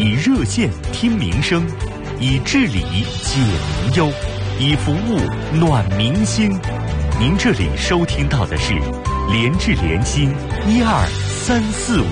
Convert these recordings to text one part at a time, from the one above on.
以热线听民生，以治理解民忧，以服务暖民心。您这里收听到的是联治联心12345。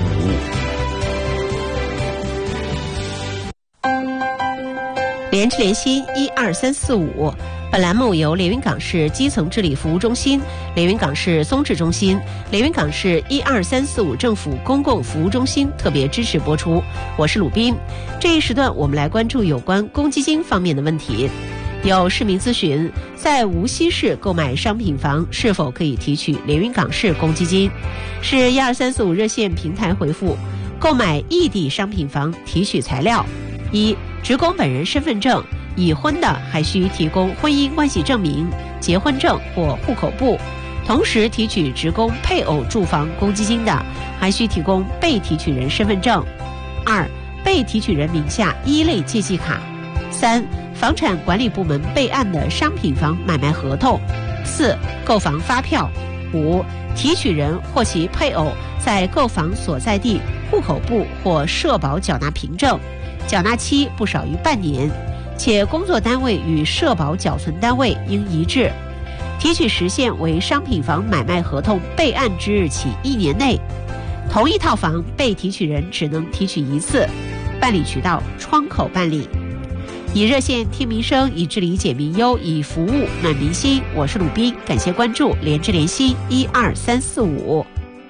联治联心12345，本栏目由连云港市基层治理服务中心、连云港市松治中心、连云港市12345政府公共服务中心特别支持播出。我是鲁斌。这一时段我们来关注有关公积金方面的问题。有市民咨询，在无锡市购买商品房是否可以提取连云港市公积金？是12345热线平台回复：购买异地商品房提取材料，一、职工本人身份证，已婚的还需提供婚姻关系证明、结婚证或户口簿；同时提取职工配偶住房公积金的，还需提供被提取人身份证。二、被提取人名下一类借记卡。三、房产管理部门备案的商品房买卖合同。四、购房发票。五、提取人或其配偶在购房所在地户口簿或社保缴纳凭证，缴纳期不少于半年，且工作单位与社保缴存单位应一致。提取时限为商品房买卖合同备案之日起1年内。同一套房被提取人只能提取一次，办理渠道窗口办理。以热线听民生，以治理解民忧，以服务暖民心。我是鲁斌，感谢关注联治联心12345。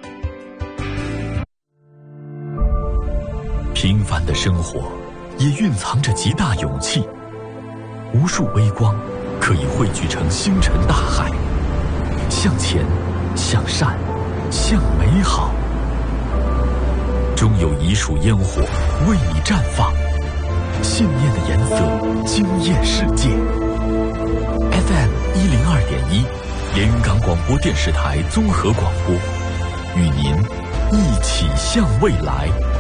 平凡的生活也蕴藏着极大勇气，无数微光可以汇聚成星辰大海，向前，向善，向美好。终有一束烟火为你绽放，信念的颜色惊艳世界。FM 102.1，连云港广播电视台综合广播，与您一起向未来。